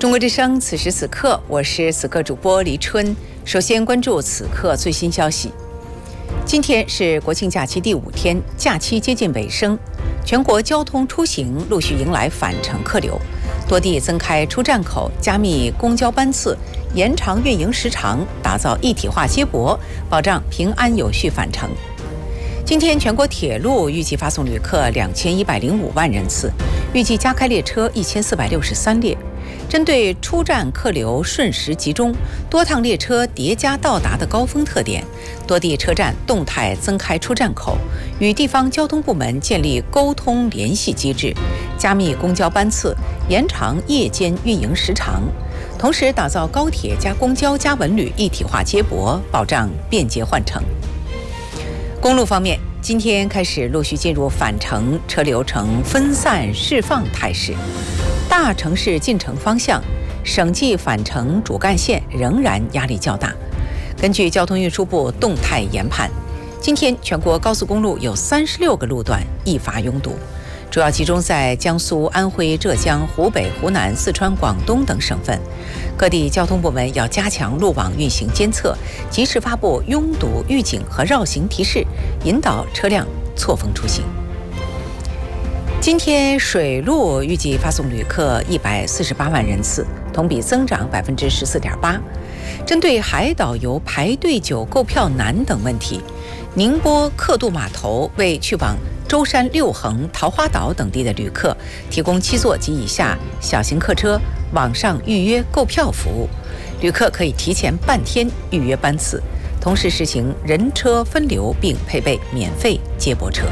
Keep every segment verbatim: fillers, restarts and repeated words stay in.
中国之声，此时此刻，我是此刻主播黎春。首先关注此刻最新消息。今天是国庆假期第五天，假期接近尾声，全国交通出行陆续迎来返程客流，多地增开出站口，加密公交班次，延长运营时长，打造一体化接驳，保障平安有序返程。今天全国铁路预计发送旅客两千一百零五万人次，预计加开列车一千四百六十三列。针对出站客流瞬时集中、多趟列车叠加到达的高峰特点，多地车站动态增开出站口，与地方交通部门建立沟通联系机制，加密公交班次，延长夜间运营时长，同时打造高铁加公交加文旅一体化接驳，保障便捷换乘。公路方面，今天开始陆续进入返程车流呈分散释放态势。大城市进城方向，省际返程主干线仍然压力较大。根据交通运输部动态研判，今天全国高速公路有三十六个路段易发拥堵，主要集中在江苏、安徽、浙江、湖北、湖南、四川、广东等省份。各地交通部门要加强路网运行监测，及时发布拥堵预警和绕行提示，引导车辆错峰出行。今天水路预计发送旅客一百四十八万人次，同比增长百分之十四点八。针对海岛游排队久、购票难等问题，宁波客渡码头为去往舟山、六衡、桃花岛等地的旅客提供七座及以下小型客车网上预约购票服务，旅客可以提前半天预约班次，同时实行人车分流，并配备免费接驳车。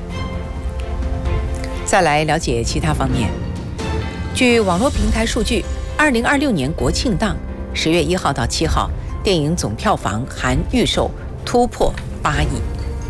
再来了解其他方面。据网络平台数据，二零二六年国庆档十月一号到七号，电影总票房含预售突破八亿。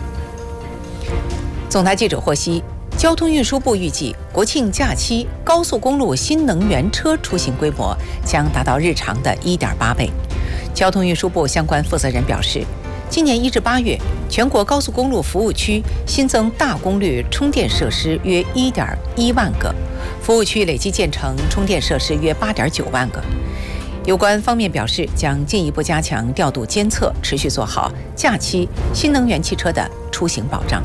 总台记者获悉，交通运输部预计国庆假期高速公路新能源车出行规模将达到日常的 一点八倍。交通运输部相关负责人表示，今年一至八月，全国高速公路服务区新增大功率充电设施约 一点一万个，服务区累计建成充电设施约 八点九万个。有关方面表示，将进一步加强调度监测，持续做好假期新能源汽车的出行保障。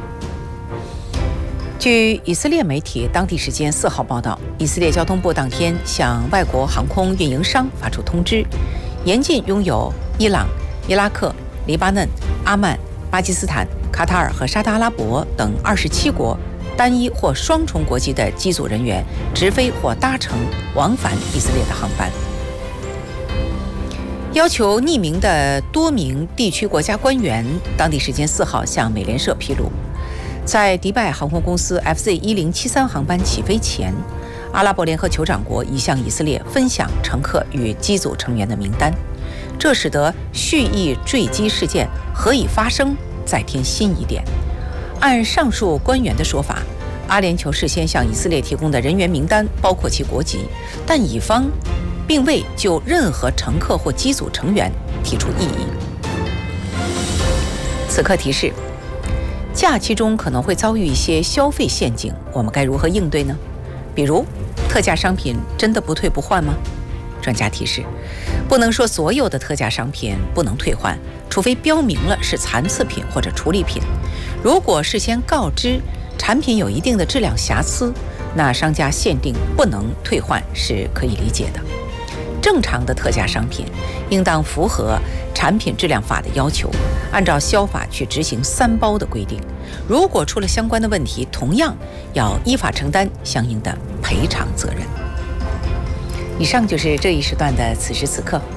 据以色列媒体当地时间四号报道，以色列交通部当天向外国航空运营商发出通知，严禁拥有伊朗、伊拉克、黎巴嫩、阿曼、巴基斯坦、卡塔尔和沙特阿拉伯等二十七国单一或双重国籍的机组人员直飞或搭乘往返以色列的航班。要求匿名的多名地区国家官员当地时间四号向美联社披露，在迪拜航空公司 F Z 一零七三航班起飞前，阿拉伯联合酋长国已向以色列分享乘客与机组成员的名单，这使得蓄意坠机事件何以发生再添新疑点。按上述官员的说法，阿联酋事先向以色列提供的人员名单包括其国籍，但乙方并未就任何乘客或机组成员提出异议。此刻提示，假期中可能会遭遇一些消费陷阱，我们该如何应对呢？比如，特价商品真的不退不换吗？专家提示，不能说所有的特价商品不能退换，除非标明了是残次品或者处理品。如果事先告知产品有一定的质量瑕疵，那商家限定不能退换是可以理解的。正常的特价商品应当符合产品质量法的要求，按照消法去执行三包的规定。如果出了相关的问题，同样要依法承担相应的赔偿责任。以上就是这一时段的此时此刻，